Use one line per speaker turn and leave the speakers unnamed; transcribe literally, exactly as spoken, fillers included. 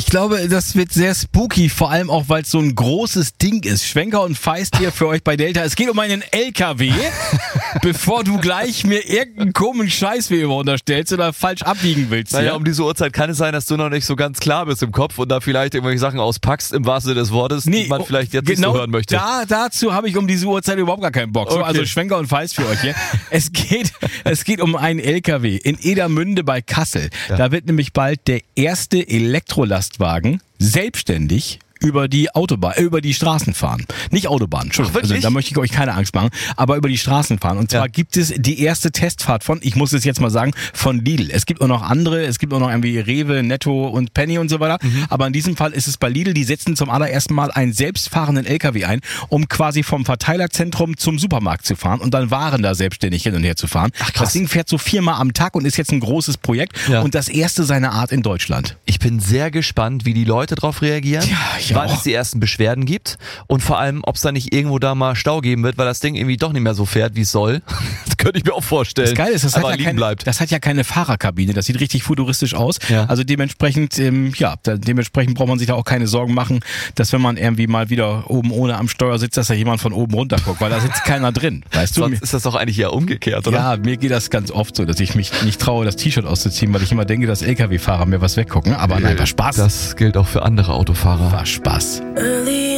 Ich glaube, das wird sehr spooky, vor allem auch, weil es so ein großes Ding ist. Schwenker und Feist hier für euch bei Delta. Es geht um einen L K W, bevor du gleich mir irgendeinen komischen Scheiß wie immer unterstellst oder falsch abbiegen willst.
Naja,
ja?
um diese Uhrzeit kann es sein, dass du noch nicht so ganz klar bist im Kopf und da vielleicht irgendwelche Sachen auspackst, im wahrsten Sinne des Wortes,
Nee,
die man vielleicht jetzt
genau
nicht so hören möchte.
Da, dazu habe ich um diese Uhrzeit überhaupt gar keinen Bock. So,
Okay.
also Schwenker und Feist für euch hier. Es geht, es geht um einen L K W in Edermünde bei Kassel.
Ja.
Da wird nämlich bald der erste Elektrolastwagen selbstständig über die Autobahn, äh, über die Straßen fahren. Nicht Autobahn, Entschuldigung.
Ach, wirklich?
Also, da möchte ich euch keine Angst machen, aber über die Straßen fahren. Und zwar
Ja.
gibt es die erste Testfahrt von, ich muss es jetzt mal sagen, von Lidl. Es gibt auch noch andere, es gibt auch noch irgendwie Rewe, Netto und Penny und so weiter.
Mhm.
Aber in diesem Fall ist es bei Lidl, die setzen zum allerersten Mal einen selbstfahrenden L K W ein, um quasi vom Verteilerzentrum zum Supermarkt zu fahren und dann Waren da selbstständig hin und her zu fahren.
Ach, krass.
Das Ding fährt so viermal am Tag und ist jetzt ein großes Projekt
Ja.
und das erste seiner Art in Deutschland.
Ich bin sehr gespannt, wie die Leute darauf reagieren,
Ja, ich
wann
auch.
es die ersten Beschwerden gibt und vor allem, ob es da nicht irgendwo da mal Stau geben wird, weil das Ding irgendwie doch nicht mehr so fährt, wie es soll. Das könnte ich mir auch vorstellen.
Das Geile ist, das
aber
hat, ja
liegen
keine,
bleibt.
das hat ja keine Fahrerkabine. Das sieht richtig futuristisch aus.
Ja.
Also dementsprechend, ähm, ja, da, dementsprechend braucht man sich da auch keine Sorgen machen, dass wenn man irgendwie mal wieder oben ohne am Steuer sitzt, dass da jemand von oben runter guckt, weil da sitzt keiner drin. Weißt du?
Sonst ist das doch eigentlich eher umgekehrt, oder?
Ja, mir geht das ganz oft so, dass ich mich nicht traue, das T-Shirt auszuziehen, weil ich immer denke, dass L K W-Fahrer mir was weggucken. Aber nein, war Spaß.
Das gilt auch für andere Autofahrer.
war Spaß.